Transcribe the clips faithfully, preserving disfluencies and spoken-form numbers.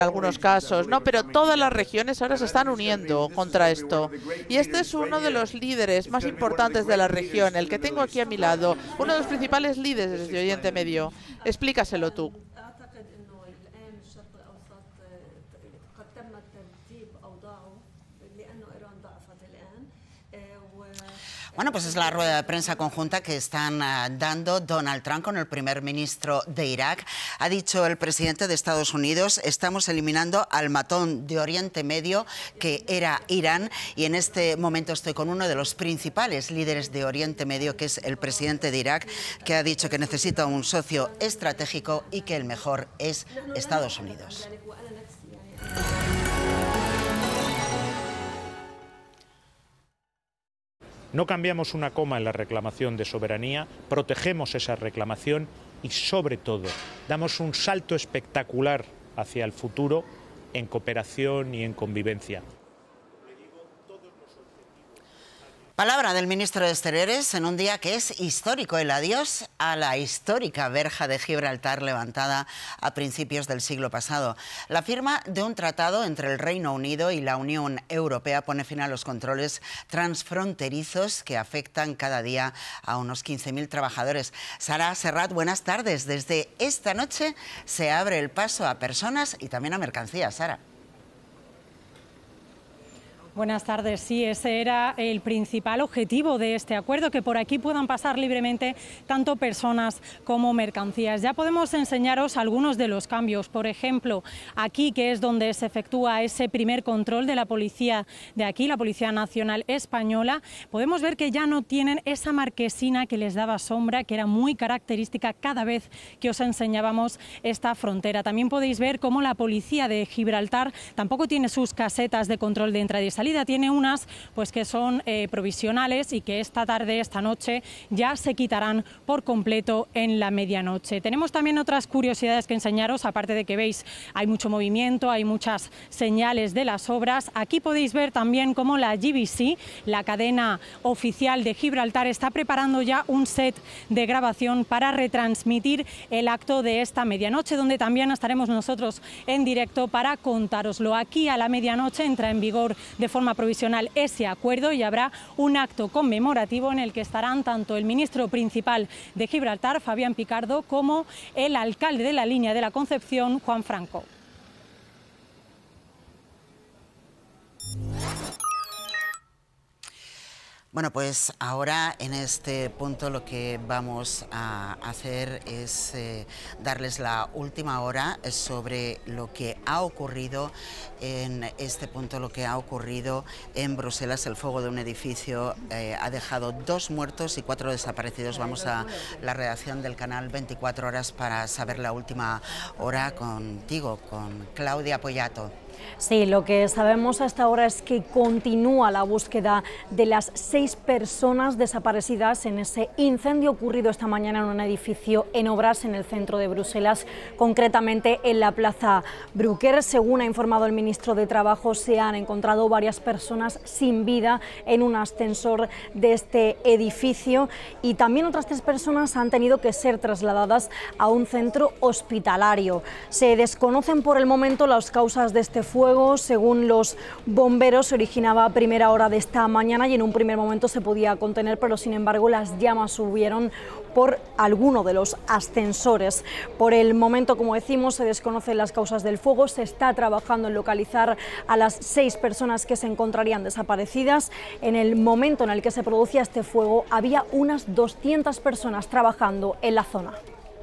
algunos casos, ¿no? Pero todas las regiones ahora se están uniendo contra esto. Y este es uno de los líderes más importantes de la región, el que tengo aquí a mi lado, uno de los principales líderes de Oriente Medio. Explícaselo tú. Bueno, pues es la rueda de prensa conjunta que están uh, dando Donald Trump con el primer ministro de Irak. Ha dicho el presidente de Estados Unidos, estamos eliminando al matón de Oriente Medio, que era Irán, y en este momento estoy con uno de los principales líderes de Oriente Medio, que es el presidente de Irak, que ha dicho que necesita un socio estratégico y que el mejor es Estados Unidos. No cambiamos una coma en la reclamación de soberanía, protegemos esa reclamación y, sobre todo, damos un salto espectacular hacia el futuro en cooperación y en convivencia. Palabra del ministro de Exteriores en un día que es histórico, el adiós a la histórica verja de Gibraltar levantada a principios del siglo pasado. La firma de un tratado entre el Reino Unido y la Unión Europea pone fin a los controles transfronterizos que afectan cada día a unos quince mil trabajadores. Sara Serrat, buenas tardes. Desde esta noche se abre el paso a personas y también a mercancías. Sara. Buenas tardes. Sí, ese era el principal objetivo de este acuerdo, que por aquí puedan pasar libremente tanto personas como mercancías. Ya podemos enseñaros algunos de los cambios. Por ejemplo, aquí, que es donde se efectúa ese primer control de la policía de aquí, la Policía Nacional Española, podemos ver que ya no tienen esa marquesina que les daba sombra, que era muy característica cada vez que os enseñábamos esta frontera. También podéis ver cómo la policía de Gibraltar tampoco tiene sus casetas de control de entrada y salida. Salida tiene unas pues que son eh, provisionales y que esta tarde, esta noche, ya se quitarán por completo en la medianoche. Tenemos también otras curiosidades que enseñaros, aparte de que veis hay mucho movimiento, hay muchas señales de las obras. Aquí podéis ver también cómo la G B C, la cadena oficial de Gibraltar, está preparando ya un set de grabación para retransmitir el acto de esta medianoche, donde también estaremos nosotros en directo para contároslo. Aquí a la medianoche entra en vigor de forma provisional ese acuerdo y habrá un acto conmemorativo en el que estarán tanto el ministro principal de Gibraltar, Fabián Picardo, como el alcalde de la Línea de la Concepción, Juan Franco. Bueno, pues ahora en este punto lo que vamos a hacer es eh, darles la última hora sobre lo que ha ocurrido en este punto, lo que ha ocurrido en Bruselas. El fuego de un edificio eh, ha dejado dos muertos y cuatro desaparecidos. Vamos a la redacción del canal veinticuatro horas para saber la última hora contigo, con Claudia Poyato. Sí, lo que sabemos hasta ahora es que continúa la búsqueda de las seis personas desaparecidas en ese incendio ocurrido esta mañana en un edificio en obras en el centro de Bruselas, concretamente en la Plaza Brücker. Según ha informado el ministro de Trabajo, se han encontrado varias personas sin vida en un ascensor de este edificio y también otras tres personas han tenido que ser trasladadas a un centro hospitalario. Se desconocen por el momento las causas de este fuego. Según los bomberos, se originaba a primera hora de esta mañana y en un primer momento se podía contener, pero sin embargo las llamas subieron por alguno de los ascensores. Por el momento, como decimos, se desconocen las causas del fuego. Se está trabajando en localizar a las seis personas que se encontrarían desaparecidas. En el momento en el que se producía este fuego había unas doscientas personas trabajando en la zona.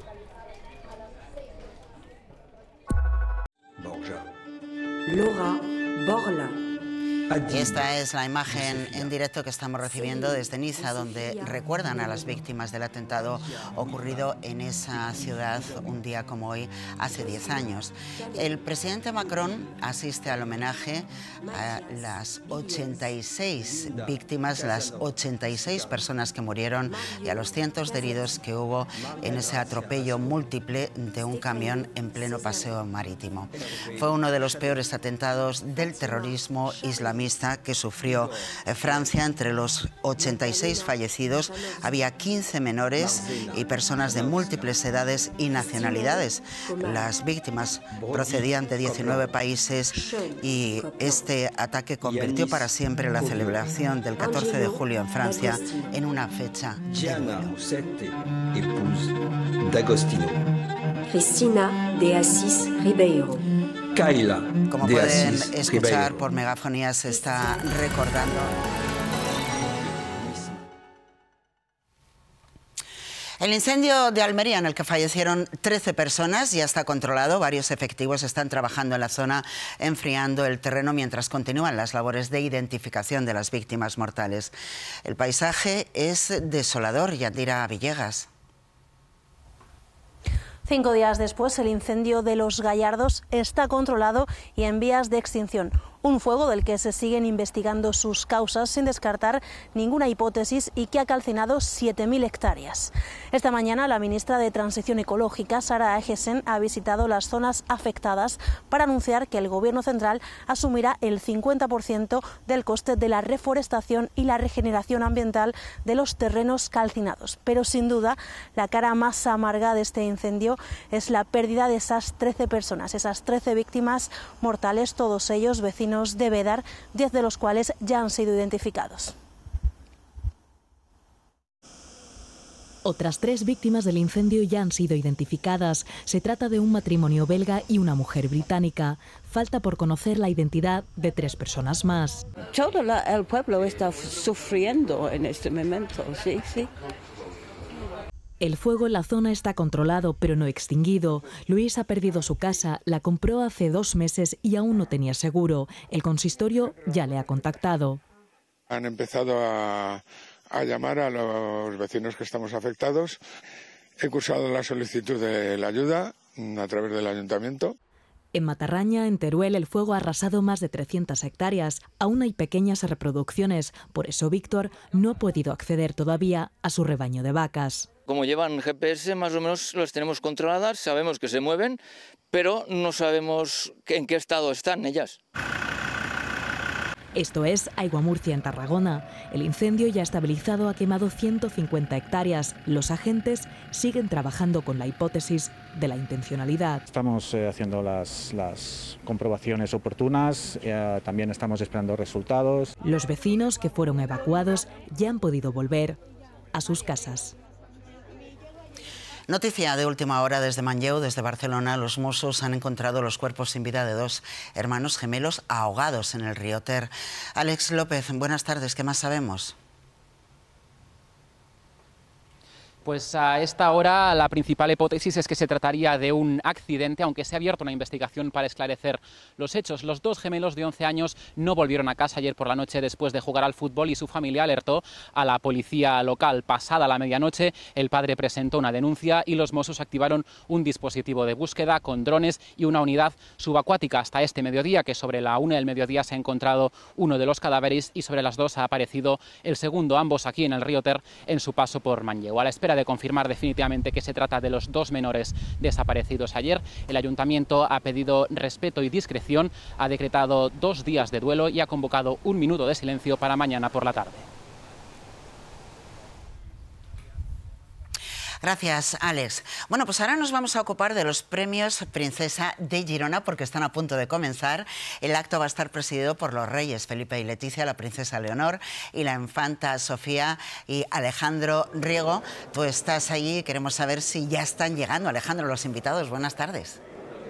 Laura Borla. Esta es la imagen en directo que estamos recibiendo desde Niza, donde recuerdan a las víctimas del atentado ocurrido en esa ciudad un día como hoy, hace diez años. El presidente Macron asiste al homenaje a las ochenta y seis víctimas, las ochenta y seis personas que murieron y a los cientos de heridos que hubo en ese atropello múltiple de un camión en pleno paseo marítimo. Fue uno de los peores atentados del terrorismo islamista islamista que sufrió Francia. Entre los ochenta y seis fallecidos había quince menores y personas de múltiples edades y nacionalidades. Las víctimas procedían de diecinueve países y este ataque convirtió para siempre la celebración del catorce de julio en Francia en una fecha de duelo. Cristina de Asís Ribeiro. Como pueden escuchar por megafonía, se está recordando. El incendio de Almería, en el que fallecieron trece personas, ya está controlado. Varios efectivos están trabajando en la zona, enfriando el terreno mientras continúan las labores de identificación de las víctimas mortales. El paisaje es desolador. Yadira Villegas. Cinco días después, el incendio de Los Gallardos está controlado y en vías de extinción. Un fuego del que se siguen investigando sus causas sin descartar ninguna hipótesis y que ha calcinado siete mil hectáreas. Esta mañana la ministra de Transición Ecológica, Sara Agesen, ha visitado las zonas afectadas para anunciar que el Gobierno central asumirá el cincuenta por ciento del coste de la reforestación y la regeneración ambiental de los terrenos calcinados. Pero sin duda la cara más amarga de este incendio es la pérdida de esas trece personas, esas trece víctimas mortales, todos ellos vecinos de Bédar, diez de los cuales ya han sido identificados. Otras tres víctimas del incendio ya han sido identificadas. Se trata de un matrimonio belga y una mujer británica. Falta por conocer la identidad de tres personas más. Todo la, el pueblo está sufriendo en este momento, sí, sí. El fuego en la zona está controlado, pero no extinguido. Luis ha perdido su casa, la compró hace dos meses y aún no tenía seguro. El consistorio ya le ha contactado. Han empezado a, a llamar a los vecinos que estamos afectados. He cursado la solicitud de la ayuda a través del ayuntamiento. En Matarraña, en Teruel, el fuego ha arrasado más de trescientas hectáreas. Aún hay pequeñas reproducciones. Por eso Víctor no ha podido acceder todavía a su rebaño de vacas. Como llevan G P S, más o menos las tenemos controladas, sabemos que se mueven, pero no sabemos en qué estado están ellas. Esto es Aigua Murcia, en Tarragona. El incendio ya estabilizado ha quemado ciento cincuenta hectáreas. Los agentes siguen trabajando con la hipótesis de la intencionalidad. Estamos eh, haciendo las, las comprobaciones oportunas, eh, también estamos esperando resultados. Los vecinos que fueron evacuados ya han podido volver a sus casas. Noticia de última hora desde Manlleu, desde Barcelona. Los Mossos han encontrado los cuerpos sin vida de dos hermanos gemelos ahogados en el río Ter. Alex López, buenas tardes. ¿Qué más sabemos? Pues a esta hora la principal hipótesis es que se trataría de un accidente, aunque se ha abierto una investigación para esclarecer los hechos. Los dos gemelos de once años no volvieron a casa ayer por la noche después de jugar al fútbol y su familia alertó a la policía local. Pasada la medianoche, el padre presentó una denuncia y los Mossos activaron un dispositivo de búsqueda con drones y una unidad subacuática hasta este mediodía, que sobre la una del mediodía se ha encontrado uno de los cadáveres y sobre las dos ha aparecido el segundo, ambos aquí en el río Ter en su paso por Manlleu. A la espera de confirmar definitivamente que se trata de los dos menores desaparecidos ayer, el ayuntamiento ha pedido respeto y discreción, ha decretado dos días de duelo y ha convocado un minuto de silencio para mañana por la tarde. Gracias, Alex. Bueno, pues ahora nos vamos a ocupar de los premios Princesa de Girona, porque están a punto de comenzar. El acto va a estar presidido por los reyes Felipe y Leticia, la princesa Leonor y la infanta Sofía y Alejandro Riego. Tú estás allí y queremos saber si ya están llegando, Alejandro, los invitados. Buenas tardes.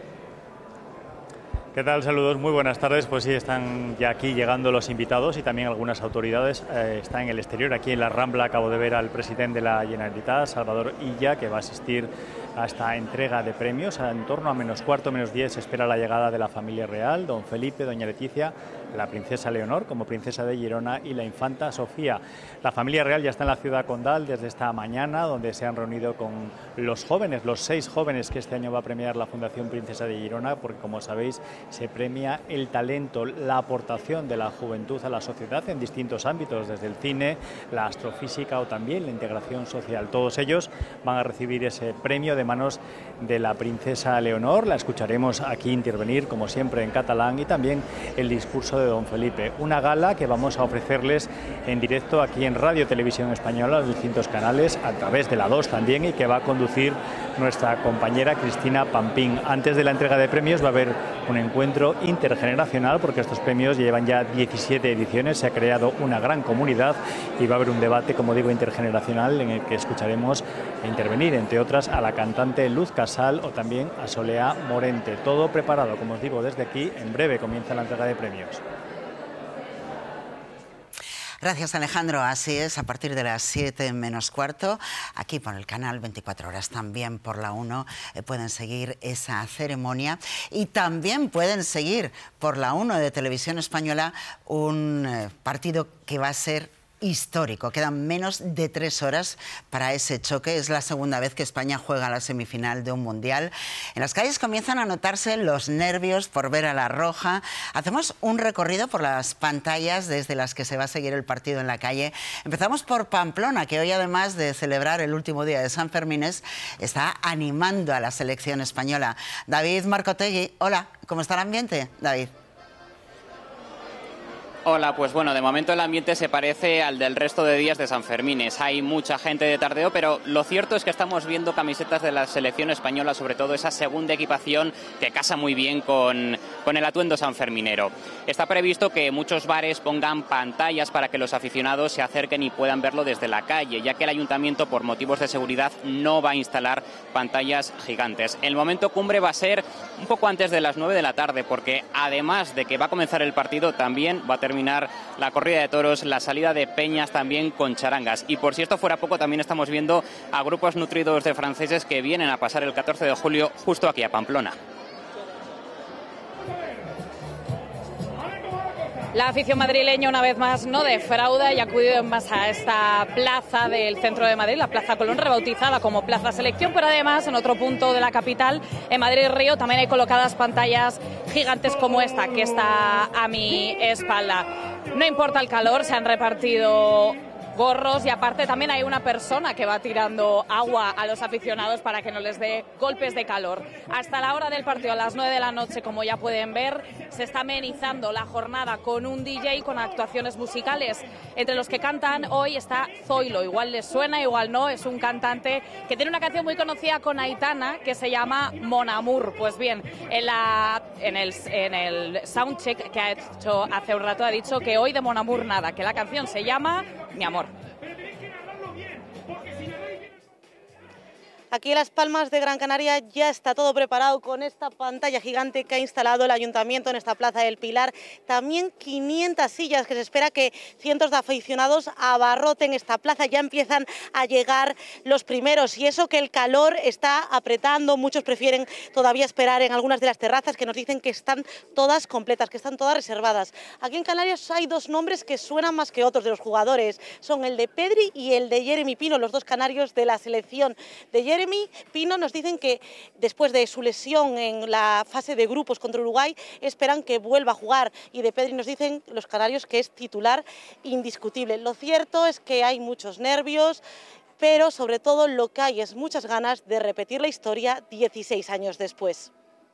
¿Qué tal? Saludos, muy buenas tardes. Pues sí, están ya aquí llegando los invitados y también algunas autoridades. Eh, está en el exterior, aquí en la Rambla. Acabo de ver al presidente de la Generalitat, Salvador Illa, que va a asistir a esta entrega de premios. En torno a menos cuarto, menos diez, se espera la llegada de la familia real, don Felipe, doña Leticia, la princesa Leonor como princesa de Girona y la infanta Sofía. La familia real ya está en la ciudad condal desde esta mañana, donde se han reunido con los jóvenes, los seis jóvenes que este año va a premiar la Fundación Princesa de Girona, porque como sabéis se premia el talento, la aportación de la juventud a la sociedad en distintos ámbitos, desde el cine, la astrofísica o también la integración social. Todos ellos van a recibir ese premio de manos de la princesa Leonor. La escucharemos aquí intervenir, como siempre, en catalán, y también el discurso de don Felipe. Una gala que vamos a ofrecerles en directo aquí en Radio Televisión Española, los distintos canales, a través de la dos también, y que va a conducir nuestra compañera Cristina Pampín. Antes de la entrega de premios va a haber un encuentro intergeneracional, porque estos premios llevan ya diecisiete ediciones, se ha creado una gran comunidad y va a haber un debate, como digo, intergeneracional, en el que escucharemos intervenir, entre otras, a la cantante Luz Casal o también a Soleá Morente. Todo preparado, como os digo, desde aquí. En breve comienza la entrega de premios. Gracias, Alejandro. Así es, a partir de las siete menos cuarto, aquí por el canal veinticuatro horas, también por la uno, eh, pueden seguir esa ceremonia, y también pueden seguir por la uno de Televisión Española un eh, partido que va a ser histórico. Quedan menos de tres horas para ese choque. Es la segunda vez que España juega la semifinal de un mundial. En las calles comienzan a notarse los nervios por ver a la roja. Hacemos un recorrido por las pantallas desde las que se va a seguir el partido en la calle. Empezamos por Pamplona, que hoy, además de celebrar el último día de San Fermines, está animando a la selección española. David Marcotegui, hola, ¿cómo está el ambiente, David? Hola, pues bueno, de momento el ambiente se parece al del resto de días de San Fermines. Hay mucha gente de tardeo, pero lo cierto es que estamos viendo camisetas de la selección española, sobre todo esa segunda equipación que casa muy bien con, con el atuendo sanferminero. Está previsto que muchos bares pongan pantallas para que los aficionados se acerquen y puedan verlo desde la calle, ya que el ayuntamiento, por motivos de seguridad, no va a instalar pantallas gigantes. El momento cumbre va a ser un poco antes de las nueve de la tarde, porque además de que va a comenzar el partido, también va a terminar la corrida de toros, la salida de peñas también con charangas. Y por si esto fuera poco, también estamos viendo a grupos nutridos de franceses que vienen a pasar el catorce de julio justo aquí a Pamplona. La afición madrileña, una vez más, no defrauda y ha acudido en masa a esta plaza del centro de Madrid, la Plaza Colón, rebautizada como Plaza Selección, pero además en otro punto de la capital, en Madrid Río, también hay colocadas pantallas gigantes como esta que está a mi espalda. No importa el calor, se han repartido gorros y aparte también hay una persona que va tirando agua a los aficionados para que no les dé golpes de calor. Hasta la hora del partido, a las nueve de la noche, como ya pueden ver, se está amenizando la jornada con un D J, con actuaciones musicales. Entre los que cantan hoy está Zoilo, igual les suena, igual no, es un cantante que tiene una canción muy conocida con Aitana que se llama Mon Amour. Pues bien, en, la, en, el, en el soundcheck que ha hecho hace un rato ha dicho que hoy de Mon Amour nada, que la canción se llama Mi Amor. Aquí en Las Palmas de Gran Canaria ya está todo preparado con esta pantalla gigante que ha instalado el Ayuntamiento en esta Plaza del Pilar. También quinientas sillas que se espera que cientos de aficionados abarroten esta plaza. Ya empiezan a llegar los primeros y eso que el calor está apretando. Muchos prefieren todavía esperar en algunas de las terrazas que nos dicen que están todas completas, que están todas reservadas. Aquí en Canarias hay dos nombres que suenan más que otros de los jugadores. Son el de Pedri y el de Jeremy Pino, los dos canarios de la selección. De Jeremy Pino nos dicen que después de su lesión en la fase de grupos contra Uruguay esperan que vuelva a jugar, y de Pedri nos dicen los canarios que es titular indiscutible. Lo cierto es que hay muchos nervios, pero sobre todo lo que hay es muchas ganas de repetir la historia dieciséis años después.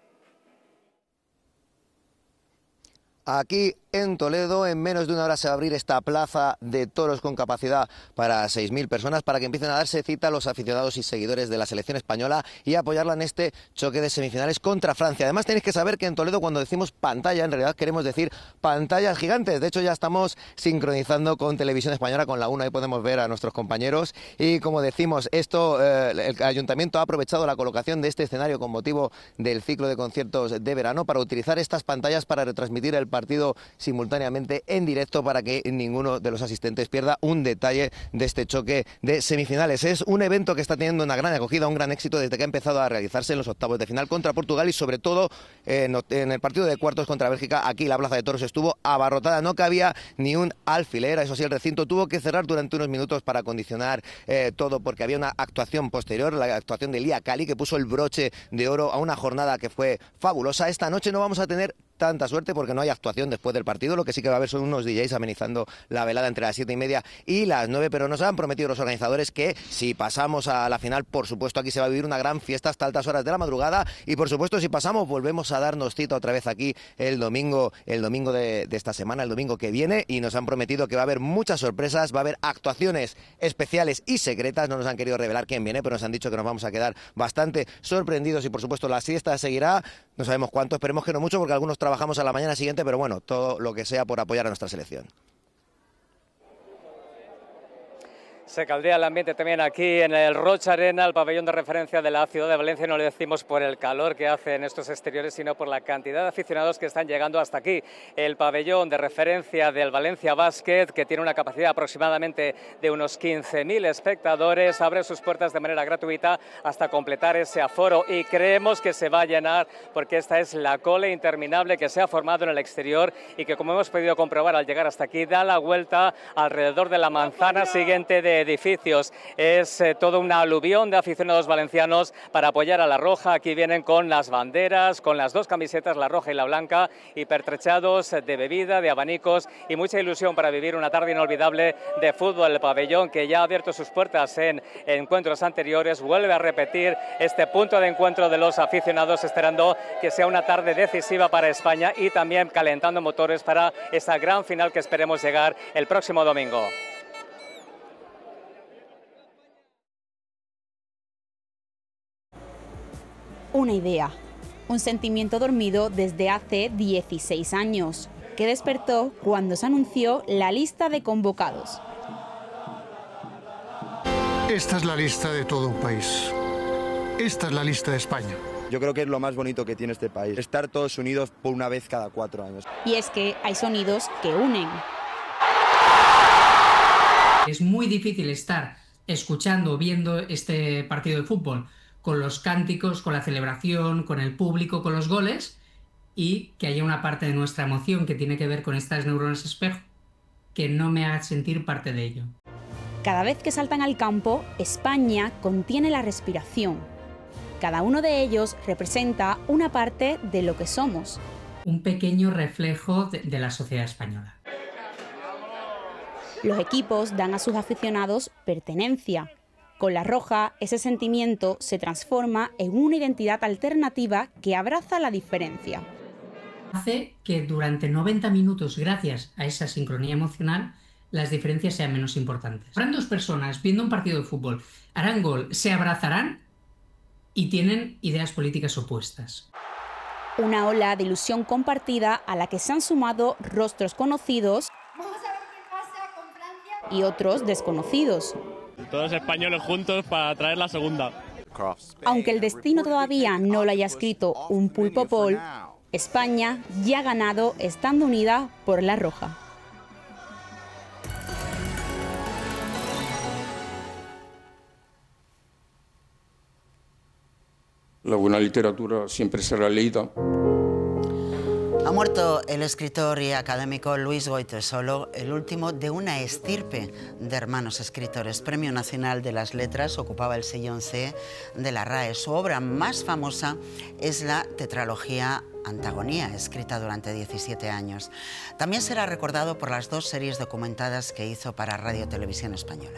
Aquí en Toledo, en menos de una hora se va a abrir esta plaza de toros con capacidad para seis mil personas para que empiecen a darse cita a los aficionados y seguidores de la selección española y apoyarla en este choque de semifinales contra Francia. Además, tenéis que saber que en Toledo, cuando decimos pantalla, en realidad queremos decir pantallas gigantes. De hecho, ya estamos sincronizando con Televisión Española, con la uno, ahí podemos ver a nuestros compañeros. Y como decimos, esto eh, el Ayuntamiento ha aprovechado la colocación de este escenario con motivo del ciclo de conciertos de verano para utilizar estas pantallas para retransmitir el partido simultáneamente en directo, para que ninguno de los asistentes pierda un detalle de este choque de semifinales. Es un evento que está teniendo una gran acogida, un gran éxito desde que ha empezado a realizarse en los octavos de final contra Portugal y sobre todo en, en el partido de cuartos contra Bélgica. Aquí la Plaza de Toros estuvo abarrotada, no cabía ni un alfiler. Eso sí, el recinto tuvo que cerrar durante unos minutos para acondicionar eh, todo, porque había una actuación posterior, la actuación de Lía Cali, que puso el broche de oro a una jornada que fue fabulosa. Esta noche no vamos a tener tanta suerte porque no hay actuación después del partido, lo que sí que va a haber son unos D Js amenizando la velada entre las siete y media y las nueve, pero nos han prometido los organizadores que si pasamos a la final, por supuesto aquí se va a vivir una gran fiesta hasta altas horas de la madrugada y por supuesto si pasamos volvemos a darnos cita otra vez aquí el domingo, el domingo de, de esta semana, el domingo que viene, y nos han prometido que va a haber muchas sorpresas, va a haber actuaciones especiales y secretas, no nos han querido revelar quién viene, pero nos han dicho que nos vamos a quedar bastante sorprendidos y por supuesto la siesta seguirá, no sabemos cuánto, esperemos que no mucho porque algunos trabajamos a la mañana siguiente, pero bueno, todo lo que sea por apoyar a nuestra selección. Se caldea el ambiente también aquí en el Rocha Arena, el pabellón de referencia de la ciudad de Valencia. No le decimos por el calor que hace en estos exteriores, sino por la cantidad de aficionados que están llegando hasta aquí. El pabellón de referencia del Valencia Basket, que tiene una capacidad aproximadamente de unos quince mil espectadores, abre sus puertas de manera gratuita hasta completar ese aforo y creemos que se va a llenar porque esta es la cola interminable que se ha formado en el exterior y que, como hemos podido comprobar al llegar hasta aquí, da la vuelta alrededor de la manzana siguiente de edificios. Es eh, todo una aluvión de aficionados valencianos para apoyar a la Roja. Aquí vienen con las banderas, con las dos camisetas, la roja y la blanca, y pertrechados de bebida, de abanicos y mucha ilusión para vivir una tarde inolvidable de fútbol. El pabellón, que ya ha abierto sus puertas en encuentros anteriores, vuelve a repetir este punto de encuentro de los aficionados, esperando que sea una tarde decisiva para España y también calentando motores para esa gran final que esperemos llegar el próximo domingo. Una idea, un sentimiento dormido desde hace dieciséis años, que despertó cuando se anunció la lista de convocados. Esta es la lista de todo un país. Esta es la lista de España. Yo creo que es lo más bonito que tiene este país, estar todos unidos por una vez cada cuatro años. Y es que hay sonidos que unen. Es muy difícil estar escuchando o viendo este partido de fútbol con los cánticos, con la celebración, con el público, con los goles, y que haya una parte de nuestra emoción que tiene que ver con estas neuronas espejo que no me haga sentir parte de ello. Cada vez que saltan al campo, España contiene la respiración. Cada uno de ellos representa una parte de lo que somos. Un pequeño reflejo de, de la sociedad española. Los equipos dan a sus aficionados pertenencia. Con la Roja, ese sentimiento se transforma en una identidad alternativa que abraza la diferencia. Hace que durante noventa minutos, gracias a esa sincronía emocional, las diferencias sean menos importantes. Habrán dos personas viendo un partido de fútbol, harán gol, se abrazarán y tienen ideas políticas opuestas. Una ola de ilusión compartida a la que se han sumado rostros conocidos y otros desconocidos. Todos españoles juntos para traer la segunda. Aunque el destino todavía no lo haya escrito un pulpo Paul, España ya ha ganado estando unida por la Roja. La buena literatura siempre será leída. Ha muerto el escritor y académico Luis Goytisolo, el último de una estirpe de hermanos escritores. Premio Nacional de las Letras, ocupaba el sillón C de la R A E. Su obra más famosa es la tetralogía Antagonía, escrita durante diecisiete años. También será recordado por las dos series documentadas que hizo para Radio Televisión Española.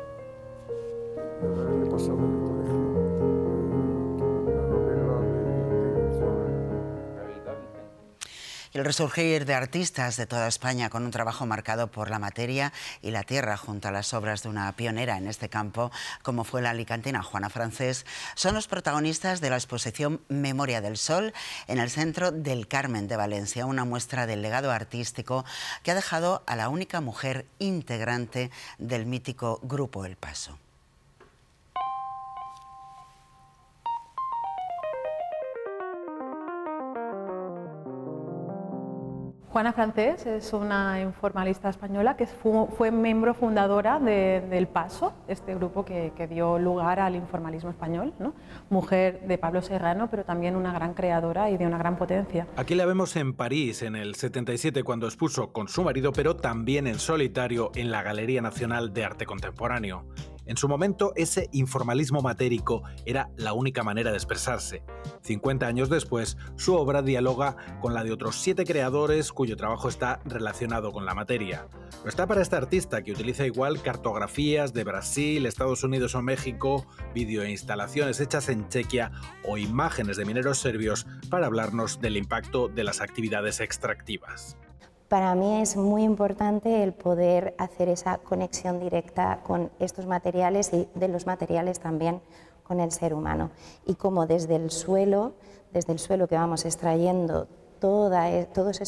El resurgir de artistas de toda España con un trabajo marcado por la materia y la tierra junto a las obras de una pionera en este campo, como fue la alicantina Juana Francés, son los protagonistas de la exposición Memoria del Sol en el Centro del Carmen de Valencia, una muestra del legado artístico que ha dejado a la única mujer integrante del mítico Grupo El Paso. Juana Francés es una informalista española que fue, fue miembro fundadora de, del Paso, este grupo que, que dio lugar al informalismo español, ¿no? Mujer de Pablo Serrano, pero también una gran creadora y de una gran potencia. Aquí la vemos en París, en el setenta y siete, cuando expuso con su marido, pero también en solitario en la Galería Nacional de Arte Contemporáneo. En su momento, ese informalismo matérico era la única manera de expresarse. cincuenta años después, su obra dialoga con la de otros siete creadores cuyo trabajo está relacionado con la materia. Lo está para este artista, que utiliza igual cartografías de Brasil, Estados Unidos o México, videoinstalaciones hechas en Chequia o imágenes de mineros serbios para hablarnos del impacto de las actividades extractivas. Para mí es muy importante el poder hacer esa conexión directa con estos materiales y de los materiales también con el ser humano. Y cómo desde el suelo, desde el suelo que vamos extrayendo toda, todos